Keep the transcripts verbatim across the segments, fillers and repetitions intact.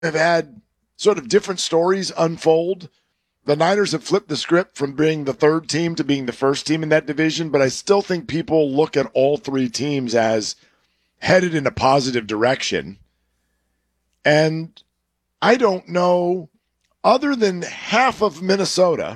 have had sort of different stories unfold. The Niners have flipped the script from being the third team to being the first team in that division, but I still think people look at all three teams as headed in a positive direction. And I don't know, other than half of Minnesota,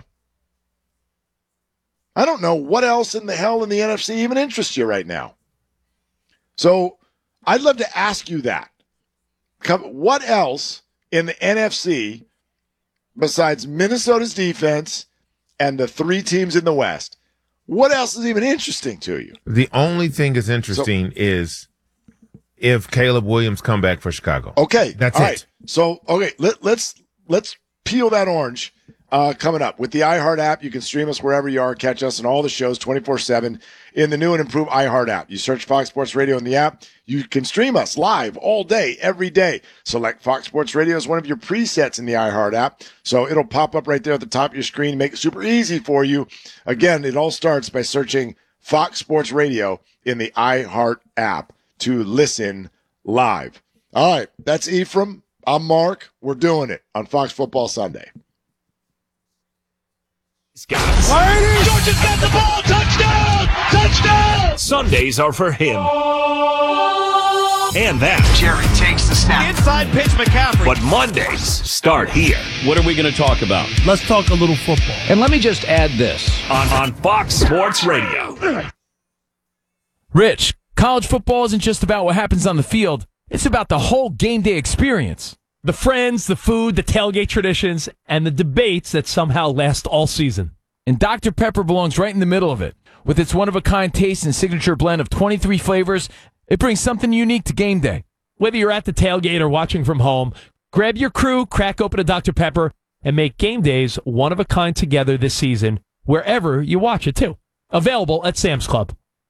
I don't know what else in the hell in the N F C even interests you right now. So I'd love to ask you that. What else in the N F C besides Minnesota's defense and the three teams in the West, what else is even interesting to you? The only thing that's interesting so, is if Caleb Williams come back for Chicago. Okay. That's All it. Right. So, okay, let, let's let's peel that orange. Uh, coming up with the iHeart app, you can stream us wherever you are, catch us on all the shows twenty-four seven in the new and improved iHeart app. You search Fox Sports Radio in the app. You can stream us live all day, every day. Select Fox Sports Radio as one of your presets in the iHeart app. So it'll pop up right there at the top of your screen, make it super easy for you. Again, it all starts by searching Fox Sports Radio in the iHeart app to listen live. All right, that's Ephraim. I'm Mark. We're doing it on Fox Football Sunday. Guys. Georgia's got the ball. Touchdown! Touchdown! Sundays are for him. And that. Jerry takes the snap. Inside pitch McCaffrey. But Mondays start here. What are we going to talk about? Let's talk a little football. And let me just add this. On, on Fox Sports Radio. Rich, college football isn't just about what happens on the field. It's about the whole game day experience. The friends, the food, the tailgate traditions, and the debates that somehow last all season. And Doctor Pepper belongs right in the middle of it. With its one-of-a-kind taste and signature blend of twenty-three flavors, it brings something unique to game day. Whether you're at the tailgate or watching from home, grab your crew, crack open a Doctor Pepper, and make game days one-of-a-kind together this season, wherever you watch it, too. Available at Sam's Club.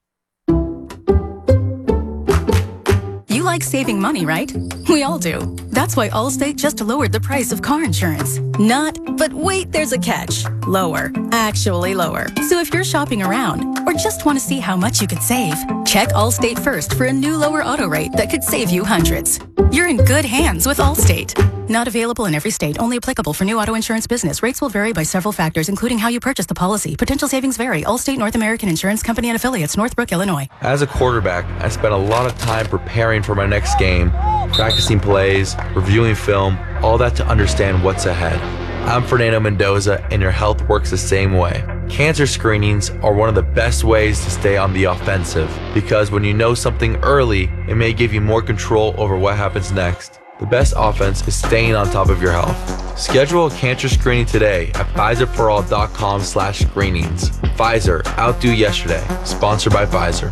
You like saving money, right? We all do. That's why Allstate just lowered the price of car insurance. Not, but wait, there's a catch. Lower. Actually lower. So if you're shopping around or just want to see how much you could save, check Allstate first for a new lower auto rate that could save you hundreds. You're in good hands with Allstate. Not available in every state. Only applicable for new auto insurance business. Rates will vary by several factors, including how you purchase the policy. Potential savings vary. Allstate North American Insurance Company and Affiliates, Northbrook, Illinois. As a quarterback, I spent a lot of time preparing for my next game, practicing plays, reviewing film, all that to understand what's ahead. I'm Fernando Mendoza, and your health works the same way. Cancer screenings are one of the best ways to stay on the offensive, because when you know something early, it may give you more control over what happens next. The best offense is staying on top of your health. Schedule a cancer screening today at Pfizerforall.com slash screenings. Pfizer, outdo yesterday. Sponsored by Pfizer.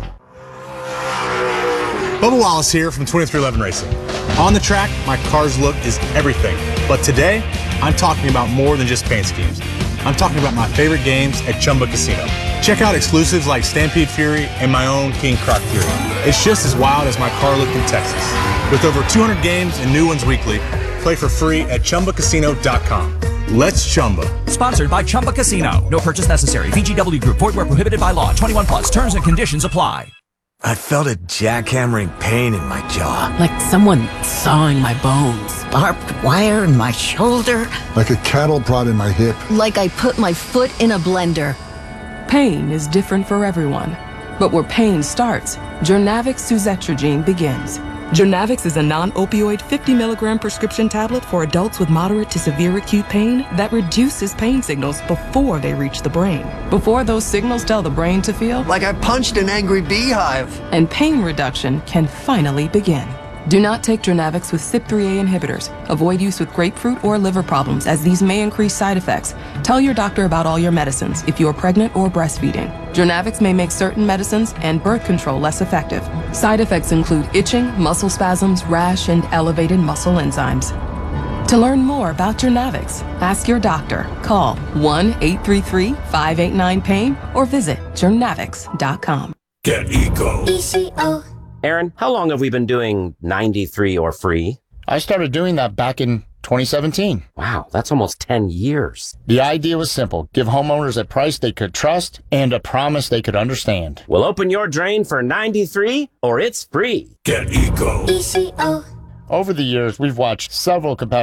Bubba Wallace here from twenty-three eleven Racing. On the track, my car's look is everything. But today, I'm talking about more than just paint schemes. I'm talking about my favorite games at Chumba Casino. Check out exclusives like Stampede Fury and my own King Croc Fury. It's just as wild as my car look in Texas. With over two hundred games and new ones weekly, play for free at Chumba Casino dot com. Let's Chumba. Sponsored by Chumba Casino. No purchase necessary. V G W Group. Void where prohibited by law. twenty-one plus. Terms and conditions apply. I felt a jackhammering pain in my jaw. Like someone sawing my bones. Barbed wire in my shoulder. Like a cattle prod in my hip. Like I put my foot in a blender. Pain is different for everyone. But where pain starts, Journavx Suzetrigine begins. Journavx is a non-opioid fifty milligram prescription tablet for adults with moderate to severe acute pain that reduces pain signals before they reach the brain. Before those signals tell the brain to feel like I punched an angry beehive. And pain reduction can finally begin. Do not take Journavx with C Y P three A inhibitors. Avoid use with grapefruit or liver problems, as these may increase side effects. Tell your doctor about all your medicines if you are pregnant or breastfeeding. Journavx may make certain medicines and birth control less effective. Side effects include itching, muscle spasms, rash, and elevated muscle enzymes. To learn more about Journavx, ask your doctor. Call one eight three three, five eight nine, pain or visit journavx dot com. Get Eco. E C O. Aaron, how long have we been doing ninety-three or free? I started doing that back in twenty seventeen. Wow, that's almost ten years. The idea was simple. Give homeowners a price they could trust and a promise they could understand. Well, open your drain for ninety-three or it's free. Get Eco. E C O. Over the years, we've watched several competitors